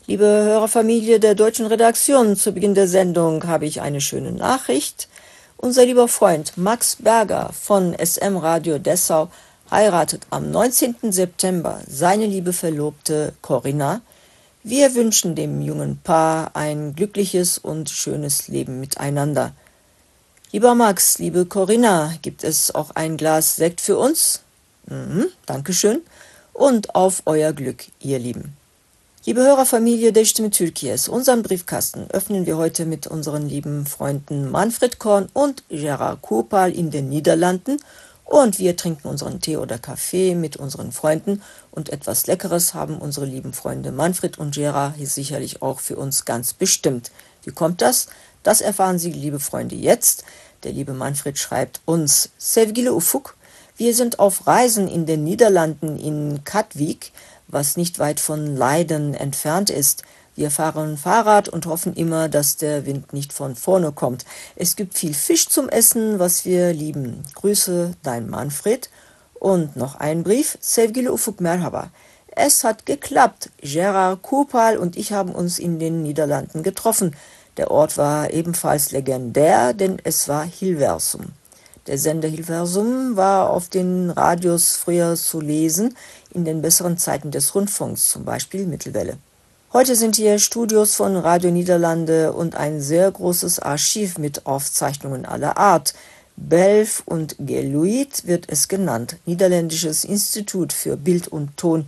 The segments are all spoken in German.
Liebe Hörerfamilie der deutschen Redaktion, zu Beginn der Sendung habe ich eine schöne Nachricht. Unser lieber Freund Max Berger von SM Radio Dessau heiratet am 19. September seine liebe Verlobte Corinna. Wir wünschen dem jungen Paar ein glückliches und schönes Leben miteinander. Lieber Max, liebe Corinna, gibt es auch ein Glas Sekt für uns? Dankeschön. Und auf euer Glück, ihr Lieben. Liebe Hörerfamilie der Stimme Türkies, unseren Briefkasten öffnen wir heute mit unseren lieben Freunden Manfred Korn und Gerard Kopal in den Niederlanden und wir trinken unseren Tee oder Kaffee mit unseren Freunden und etwas Leckeres haben unsere lieben Freunde Manfred und Gerard hier sicherlich auch für uns ganz bestimmt. Wie kommt das? Das erfahren Sie, liebe Freunde, jetzt. Der liebe Manfred schreibt uns: Sevgili Ufuk, wir sind auf Reisen in den Niederlanden in Katwijk, was nicht weit von Leiden entfernt ist. Wir fahren Fahrrad und hoffen immer, dass der Wind nicht von vorne kommt. Es gibt viel Fisch zum Essen, was wir lieben. Grüße, dein Manfred. Und noch ein Brief. Sevgili Ufuk Merhaba. Es hat geklappt. Gerard Kopal und ich haben uns in den Niederlanden getroffen. Der Ort war ebenfalls legendär, denn es war Hilversum. Der Sender Hilversum war auf den Radios früher zu lesen, in den besseren Zeiten des Rundfunks, zum Beispiel Mittelwelle. Heute sind hier Studios von Radio Niederlande und ein sehr großes Archiv mit Aufzeichnungen aller Art. Belf und Geluid wird es genannt, Niederländisches Institut für Bild und Ton,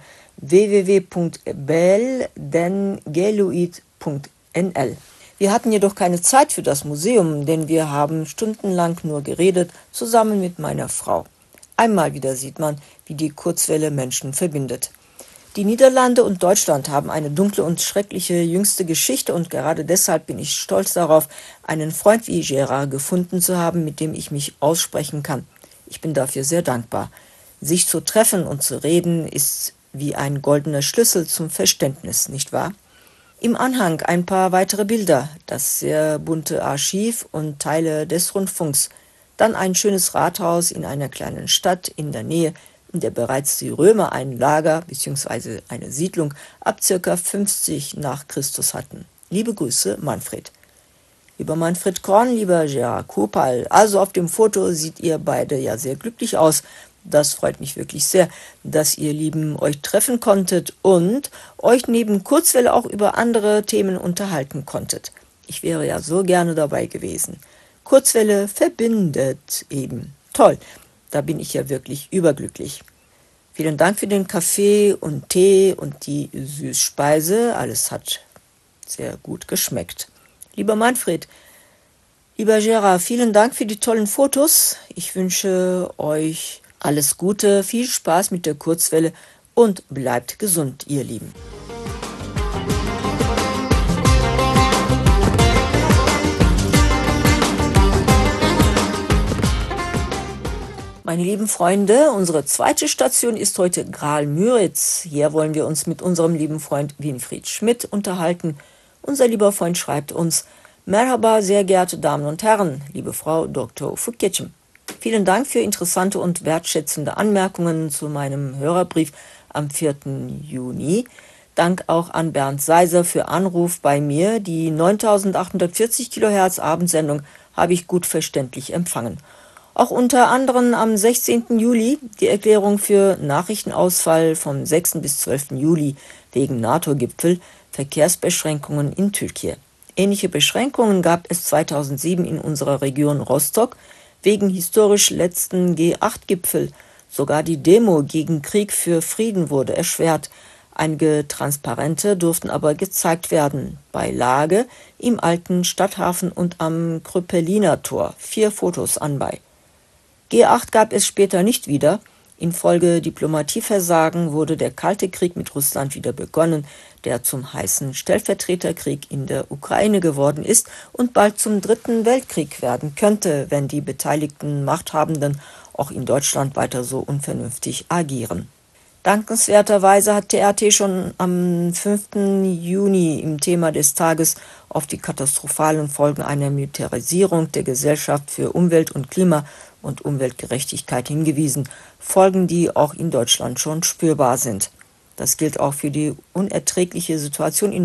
www.beldengeluid.nl. Wir hatten jedoch keine Zeit für das Museum, denn wir haben stundenlang nur geredet, zusammen mit meiner Frau. Einmal wieder sieht man, wie die Kurzwelle Menschen verbindet. Die Niederlande und Deutschland haben eine dunkle und schreckliche jüngste Geschichte und gerade deshalb bin ich stolz darauf, einen Freund wie Gerard gefunden zu haben, mit dem ich mich aussprechen kann. Ich bin dafür sehr dankbar. Sich zu treffen und zu reden ist wie ein goldener Schlüssel zum Verständnis, nicht wahr? Im Anhang ein paar weitere Bilder, das sehr bunte Archiv und Teile des Rundfunks. Dann ein schönes Rathaus in einer kleinen Stadt in der Nähe, in der bereits die Römer ein Lager bzw. eine Siedlung ab ca. 50 nach Christus hatten. Liebe Grüße, Manfred. Lieber Manfred Korn, lieber Gerard Kopal, also auf dem Foto seht ihr beide ja sehr glücklich aus. Das freut mich wirklich sehr, dass ihr Lieben euch treffen konntet und euch neben Kurzwelle auch über andere Themen unterhalten konntet. Ich wäre ja so gerne dabei gewesen. Kurzwelle verbindet eben. Toll, da bin ich ja wirklich überglücklich. Vielen Dank für den Kaffee und Tee und die Süßspeise. Alles hat sehr gut geschmeckt. Lieber Manfred, lieber Gerard, vielen Dank für die tollen Fotos. Ich wünsche euch alles Gute, viel Spaß mit der Kurzwelle und bleibt gesund, ihr Lieben. Meine lieben Freunde, unsere zweite Station ist heute Graal-Müritz. Hier wollen wir uns mit unserem lieben Freund Winfried Schmidt unterhalten. Unser lieber Freund schreibt uns: Merhaba, sehr geehrte Damen und Herren, liebe Frau Dr. Ufuk Geçim. Vielen Dank für interessante und wertschätzende Anmerkungen zu meinem Hörerbrief am 4. Juni. Dank auch an Bernd Seiser für Anruf bei mir. Die 9840 kHz Abendsendung habe ich gut verständlich empfangen. Auch unter anderem am 16. Juli die Erklärung für Nachrichtenausfall vom 6. bis 12. Juli wegen NATO-Gipfel, Verkehrsbeschränkungen in Türkei. Ähnliche Beschränkungen gab es 2007 in unserer Region Rostock, wegen historisch letzten G8-Gipfel. Sogar die Demo gegen Krieg für Frieden wurde erschwert. Einige Transparente durften aber gezeigt werden. Bei Lage im alten Stadthafen und am Kröpeliner Tor. 4 Fotos anbei. G8 gab es später nicht wieder. Infolge Diplomatieversagen wurde der Kalte Krieg mit Russland wieder begonnen, der zum heißen Stellvertreterkrieg in der Ukraine geworden ist und bald zum Dritten Weltkrieg werden könnte, wenn die beteiligten Machthabenden auch in Deutschland weiter so unvernünftig agieren. Dankenswerterweise hat TRT schon am 5. Juni im Thema des Tages auf die katastrophalen Folgen einer Militarisierung der Gesellschaft für Umwelt und Klima und Umweltgerechtigkeit hingewiesen, Folgen, die auch in Deutschland schon spürbar sind. Das gilt auch für die unerträgliche Situation in